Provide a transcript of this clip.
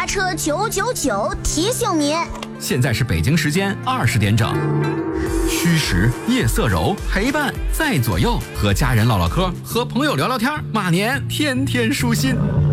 搭车999提醒您， 现在是北京时间20点整。虚实夜色柔，陪伴在左右，和家人唠唠嗑，和朋友聊聊天，马年天天舒心。